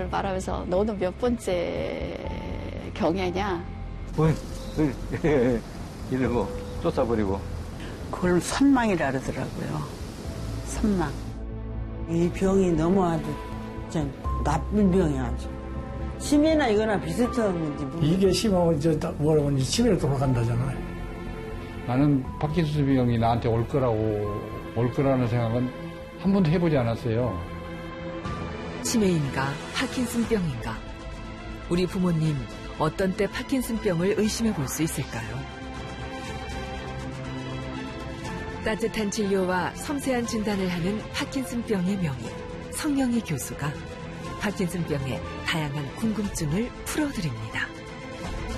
저를 말하면서 너는 몇 번째 경애냐? 이러고 쫓아버리고. 그걸 선망이라 그러더라고요. 선망. 이 병이 너무 아주 참 나쁜 병이야 아주. 치매나 이거나 비슷한 건지 모르겠어요. 이게 심하면 뭐라고 치매로 돌아간다잖아요. 나는 파킨슨병이 나한테 올 거라는 생각은 한 번도 해보지 않았어요. 치매인가 파킨슨병인가. 우리 부모님 어떤 때 파킨슨병을 의심해 볼 수 있을까요? 따뜻한 진료와 섬세한 진단을 하는 파킨슨병의 명의 성영희 교수가 파킨슨병의 다양한 궁금증을 풀어드립니다.